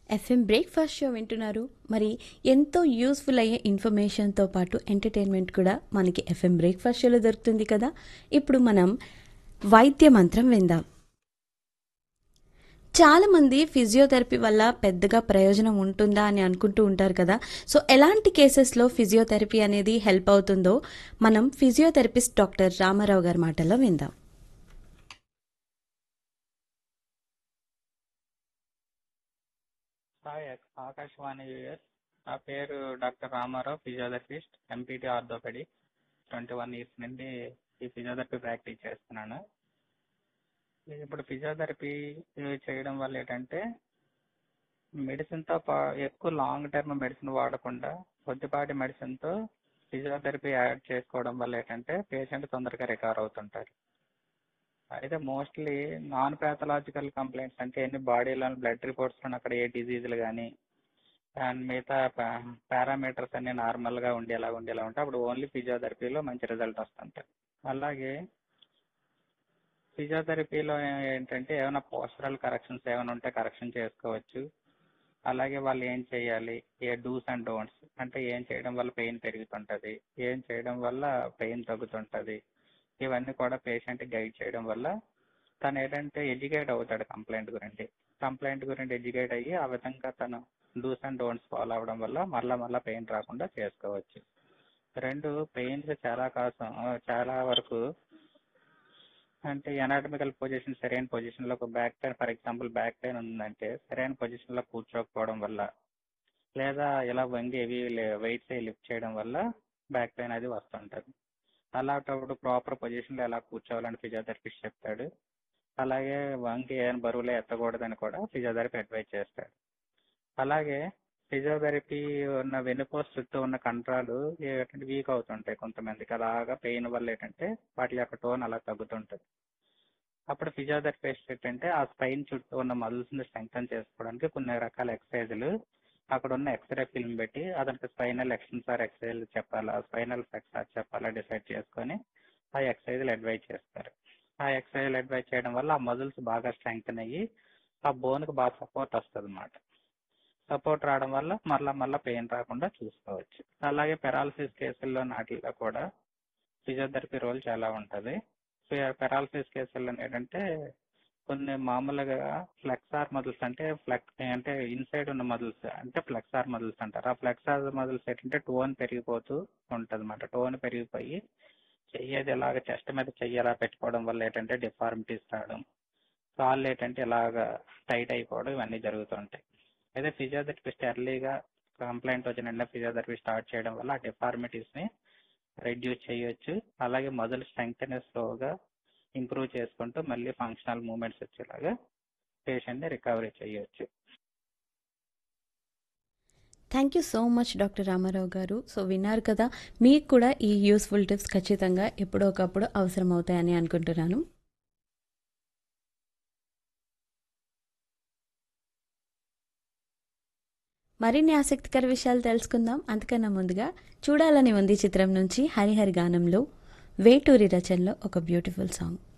FM breakfast show వింటున్నారు. మరి ఎంతో యూస్ఫుల్ అయ్యే ఇన్ఫర్మేషన్తో పాటు ఎంటర్టైన్మెంట్ కూడా మనకి ఎఫ్ఎం బ్రేక్ఫాస్ట్ షోలో దొరుకుతుంది కదా. ఇప్పుడు మనం వైద్య మంత్రం విందాం. చాలామంది ఫిజియోథెరపీ వల్ల పెద్దగా ప్రయోజనం ఉంటుందా అని అనుకుంటూ ఉంటారు కదా. సో ఎలాంటి కేసెస్లో ఫిజియోథెరపీ అనేది హెల్ప్ అవుతుందో మనం ఫిజియోథెరపిస్ట్ డాక్టర్ రామారావు గారి మాటల్లో విందాం. Hi Akashvani US. నా పేరు doctor Ramarao, physiotherapist, MPT orthopaedic. 21 years నుండి ఈ ఫిజియోథెరపీ ప్రాక్టీస్ చేస్తున్నాను. ఇప్పుడు ఫిజియోథెరపీ చేయడం వల్ల ఏంటంటే మెడిసిన్తో ఎక్కువ లాంగ్ టర్మ్ మెడిసిన్ వాడకుండా కొద్దిపాటి మెడిసిన్తో ఫిజియోథెరపీ యాడ్ చేసుకోవడం వల్ల ఏంటంటే పేషెంట్ తొందరగా రికవర్ అవుతుంటారు. అయితే మోస్ట్లీ నాన్ ప్యాథలాజికల్ కంప్లైంట్స్ అంటే ఎన్ని బాడీలో బ్లడ్ రిపోర్ట్స్లో అక్కడ ఏ డిజీజులు కానీ అండ్ మిగతా పారామీటర్స్ అన్ని నార్మల్గా ఉండేలా ఉంటే అప్పుడు ఓన్లీ ఫిజియోథెరపీలో మంచి రిజల్ట్ వస్తుంటాయి. అలాగే ఫిజియోథెరపీలో ఏంటంటే ఏమైనా పోస్చరల్ కరెక్షన్స్ ఏమైనా ఉంటే కరెక్షన్ చేసుకోవచ్చు. అలాగే వాళ్ళు ఏం చేయాలి, ఏ డూస్ అండ్ డోంట్స్ అంటే ఏం చేయడం వల్ల పెయిన్ పెరుగుతుంటుంది, ఏం చేయడం వల్ల పెయిన్ తగ్గుతుంటుంది, ఇవన్నీ కూడా పేషెంట్ గైడ్ చేయడం వల్ల తను ఏంటంటే ఎడ్యుకేట్ అవుతాడు కంప్లైంట్ గురించి ఎడ్యుకేట్ అయ్యి ఆ విధంగా తను డూస్ అండ్ డోంట్స్ ఫాలో అవడం వల్ల మళ్ళా పెయిన్ రాకుండా చేసుకోవచ్చు. రెండు, పెయిన్స్ చాలా వరకు అంటే ఎనాటమికల్ పొజిషన్ సరైన పొజిషన్లో ఒక back pain, for example back pain ఉందంటే సరైన పొజిషన్లో కూర్చోకపోవడం వల్ల లేదా ఇలా వంగి వెయిట్స్ లిఫ్ట్ చేయడం వల్ల బ్యాక్ పెయిన్ అది వస్తుంటుంది. అలాంటప్పుడు ప్రాపర్ పొజిషన్లో ఎలా కూర్చోవాలని ఫిజియోథెరపిస్ట్ చెప్తాడు. అలాగే వంగి ఏమైనా బరువులే ఎత్తకూడదని కూడా ఫిజియోథెరపీ అడ్వైజ్ చేస్తాడు. అలాగే ఫిజియోథెరపీ ఉన్న వెన్నుపూస చుట్టూ ఉన్న కండరాలు ఏంటంటే వీక్ అవుతుంటాయి కొంతమందికి. అలాగా పెయిన్ వల్ల ఏంటంటే వాటి యొక్క టోన్ అలా తగ్గుతుంటుంది. అప్పుడు ఫిజియోథెరపిస్ట్ ఏంటంటే ఆ స్పైన్ చుట్టూ ఉన్న మజిల్స్ని స్ట్రెంగ్తన్ చేసుకోవడానికి కొన్ని రకాల ఎక్సర్సైజులు అక్కడ ఉన్న ఎక్స్రే ఫిల్మ్ పెట్టి అతనికి స్పైనల్ ఎక్స్టెన్సార్ ఎక్సర్సైజ్ చెప్పాలా, స్పైనల్ ఫ్లెక్సార్ చెప్పాలా డిసైడ్ చేసుకొని ఆ ఎక్సర్సైజులు అడ్వైజ్ చేస్తారు. ఆ ఎక్సర్సైజులు అడ్వైజ్ చేయడం వల్ల ఆ మజిల్స్ బాగా స్ట్రెంగ్తన్ అయ్యి ఆ బోన్కి బాగా సపోర్ట్ వస్తుంది అన్నమాట. సపోర్ట్ రావడం వల్ల మళ్ళా పెయిన్ రాకుండా చూసుకోవచ్చు. అలాగే పెరాలసిస్ కేసుల్లో నాటిలో కూడా ఫిజియోథెరపీ రోల్ చాలా ఉంటుంది. పెరాలసిస్ కేసుల్లో ఏంటంటే కొన్ని మామూలుగా ఫ్లెక్సార్ మజిల్స్ అంటే ఇన్సైడ్ ఉన్న మజిల్స్ అంటే ఫ్లెక్సార్ మజిల్స్ అంటారు. ఆ ఫ్లెక్సార్ మజిల్స్ ఏంటంటే టోన్ పెరిగిపోతూ ఉంటుంది అన్నమాట. టోన్ పెరిగిపోయి చెయ్యేది ఇలాగ చెస్ట్ మీద చెయ్యి ఎలా పెట్టుకోవడం వల్ల ఏంటంటే డిఫార్మిటీస్ రావడం, కాళ్ళు ఏంటంటే ఇలాగ టైట్ అయిపోవడం ఇవన్నీ జరుగుతుంటాయి. అయితే ఫిజియోథెరపిస్ట్ ఎర్లీగా కంప్లైంట్ వచ్చిన ఫిజియోథెరపీ స్టార్ట్ చేయడం వల్ల ఆ డిఫార్మిటీస్ని రెడ్యూస్ చేయొచ్చు. అలాగే మజిల్ స్ట్రెంగ్త్ అనేది స్లోగా ఇంప్రూవ్ చేసుకుంటూ మళ్ళీ ఫంక్షనల్ మూమెంట్స్ వచ్చేలాగా పేషెంట్ని రికవరీ చేయొచ్చు. Thank you so much doctor Ramarao గారు. సో విన్నారు కదా, మీకు కూడా ఈ యూస్ఫుల్ టిప్స్ ఖచ్చితంగా ఎప్పుడో ఒకప్పుడు అవసరం అవుతాయని అనుకుంటున్నాను. మరిన్ని ఆసక్తికర విషయాలు తెలుసుకుందాం. అంతకన్నా ముందుగా చూడాలని ఉంది చిత్రం నుంచి హరిహరి గానంలో వేటూరి రచనలో ఒక బ్యూటిఫుల్ సాంగ్.